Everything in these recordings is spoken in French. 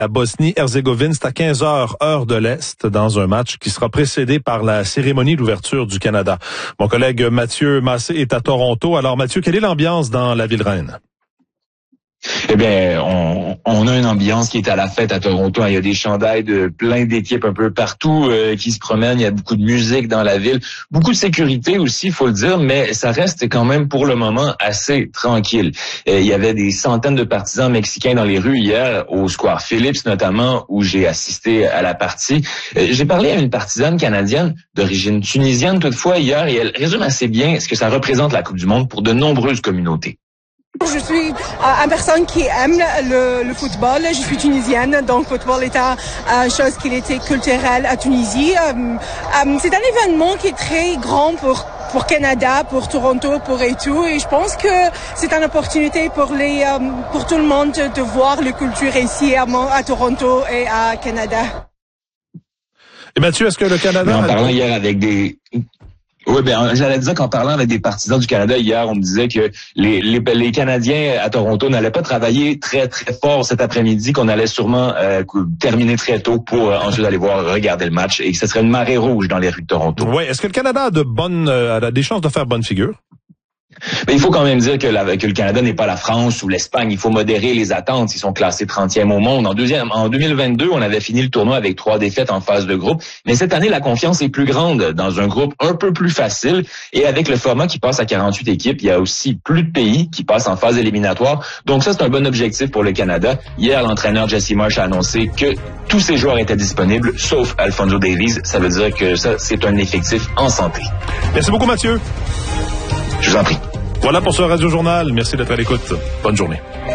la Bosnie-Herzégovine. C'est à 15h, heure de l'Est, dans un match qui sera précédé par la cérémonie d'ouverture du Canada. Mon collègue Mathieu Massé est à Toronto. Alors Mathieu, quelle est l'ambiance dans la ville reine? Eh bien, on a une ambiance qui est à la fête à Toronto. Il y a des chandails de plein d'équipes un peu partout qui se promènent. Il y a beaucoup de musique dans la ville, beaucoup de sécurité aussi, il faut le dire, mais ça reste quand même pour le moment assez tranquille. Il y avait des centaines de partisans mexicains dans les rues hier, au Square Phillips notamment, où j'ai assisté à la partie. J'ai parlé à une partisane canadienne d'origine tunisienne toutefois hier, et elle résume assez bien ce que ça représente la Coupe du Monde pour de nombreuses communautés. Je suis une personne qui aime le football. Je suis tunisienne, donc le football est une chose qui était culturelle à Tunisie. C'est un événement qui est très grand pour Canada, pour Toronto, pour et tout. Et je pense que c'est une opportunité pour tout le monde de voir la culture ici à Toronto et à Canada. Et Mathieu, est-ce que le Canada... En parlant hier avec des... Oui, j'allais dire qu'en parlant avec des partisans du Canada hier, on me disait que les Canadiens à Toronto n'allaient pas travailler très, très fort cet après-midi, qu'on allait sûrement terminer très tôt pour ensuite aller regarder le match et que ce serait une marée rouge dans les rues de Toronto. Oui, est-ce que le Canada a des chances de faire bonne figure? Mais il faut quand même dire que le Canada n'est pas la France ou l'Espagne. Il faut modérer les attentes. Ils sont classés 30e au monde. En 2022, on avait fini le tournoi avec 3 défaites en phase de groupe. Mais cette année, la confiance est plus grande dans un groupe un peu plus facile. Et avec le format qui passe à 48 équipes, il y a aussi plus de pays qui passent en phase éliminatoire. Donc ça, c'est un bon objectif pour le Canada. Hier, l'entraîneur Jesse Marsh a annoncé que tous ses joueurs étaient disponibles, sauf Alphonso Davies. Ça veut dire que ça, c'est un effectif en santé. Merci beaucoup, Mathieu. Je vous en prie. Voilà pour ce Radio Journal. Merci d'être à l'écoute. Bonne journée.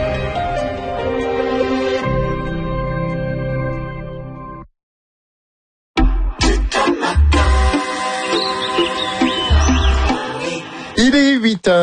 Il est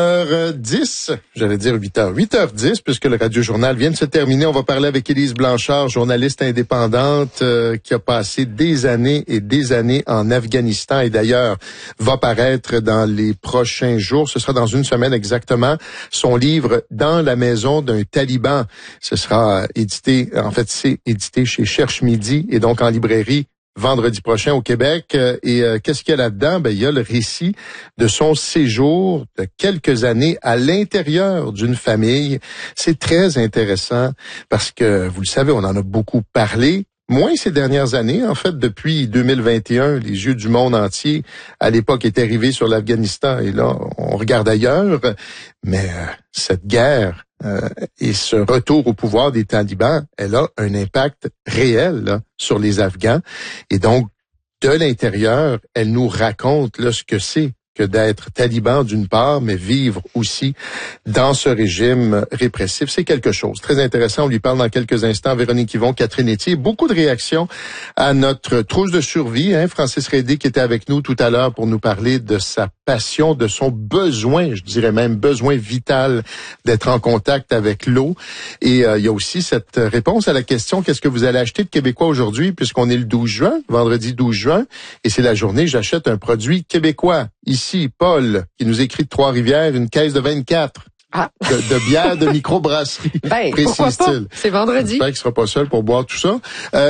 8h10, j'allais dire 8h10, puisque le Radio Journal vient de se terminer. On va parler avec Élise Blanchard, journaliste indépendante, qui a passé des années et des années en Afghanistan et d'ailleurs va paraître dans les prochains jours. Ce sera dans une semaine exactement. Son livre « Dans la maison d'un taliban ». Ce sera édité, en fait, c'est édité chez Cherche Midi et donc en librairie vendredi prochain au Québec. Et qu'est-ce qu'il y a là-dedans? Il y a le récit de son séjour de quelques années à l'intérieur d'une famille. C'est très intéressant parce que, vous le savez, on en a beaucoup parlé. Moins ces dernières années, en fait, depuis 2021, les yeux du monde entier, à l'époque, étaient rivés sur l'Afghanistan. Et là, on regarde ailleurs. Mais cette guerre et ce retour au pouvoir des talibans, elle a un impact réel là, sur les Afghans. Et donc, de l'intérieur, elle nous raconte là, ce que c'est que d'être taliban d'une part, mais vivre aussi dans ce régime répressif. C'est quelque chose. Très intéressant. On lui parle dans quelques instants. Véronique Yvon, Catherine Etier. Beaucoup de réactions à notre trousse de survie. Francis Rédé qui était avec nous tout à l'heure pour nous parler de sa passion, de son besoin, je dirais même besoin vital d'être en contact avec l'eau. Et il y a aussi cette réponse à la question, qu'est-ce que vous allez acheter de québécois aujourd'hui, puisqu'on est le 12 juin, vendredi 12 juin, et c'est la journée j'achète un produit québécois. Ici, Paul, qui nous écrit de Trois-Rivières, une caisse de 24 de bière de microbrasserie. Précise-t-il. C'est vendredi. J'espère qu'il sera pas seul pour boire tout ça.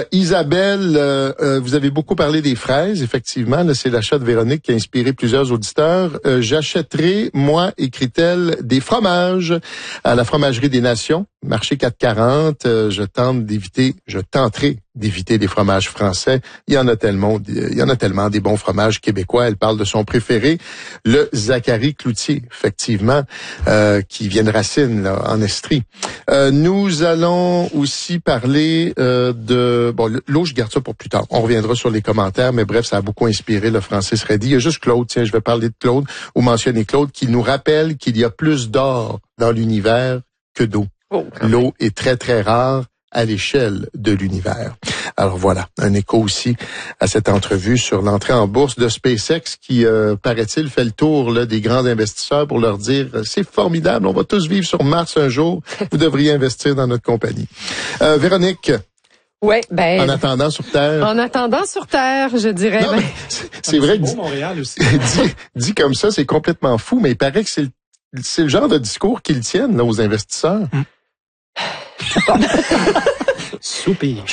Isabelle, vous avez beaucoup parlé des fraises, effectivement. Là, c'est l'achat de Véronique qui a inspiré plusieurs auditeurs. J'achèterai, moi, écrit-elle, des fromages à la Fromagerie des Nations, marché 440. Je tenterai d'éviter les fromages français. Il y en a tellement des bons fromages québécois. Elle parle de son préféré, le Zachary Cloutier, effectivement, qui vient de Racine, là, en Estrie. Nous allons aussi parler l'eau, je garde ça pour plus tard. On reviendra sur les commentaires, mais bref, ça a beaucoup inspiré le Francis Reddy. Il y a juste Claude, tiens, je vais parler de Claude, ou mentionner Claude, qui nous rappelle qu'il y a plus d'or dans l'univers que d'eau. L'eau est très, très rare à l'échelle de l'univers. Alors voilà, un écho aussi à cette entrevue sur l'entrée en bourse de SpaceX qui, paraît-il, fait le tour là, des grands investisseurs pour leur dire « C'est formidable, on va tous vivre sur Mars un jour, vous devriez investir dans notre compagnie ». Véronique, ouais, en attendant sur Terre. En attendant sur Terre, je dirais. Non, c'est vrai que Montréal aussi. dit comme ça, c'est complètement fou, mais il paraît que c'est le genre de discours qu'ils tiennent là, aux investisseurs. Soupir.